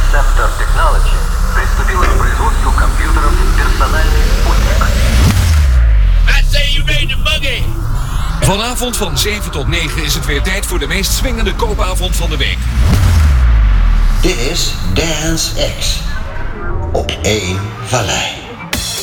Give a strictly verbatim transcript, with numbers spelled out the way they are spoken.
Scepter Technology приступила к производству компьютеров «Персональный спутник». I say you ready to boogie! Vanavond van zeven tot negen is het weer tijd voor de meest swingende koopavond van de week. Dit is Dance X op één Vallei.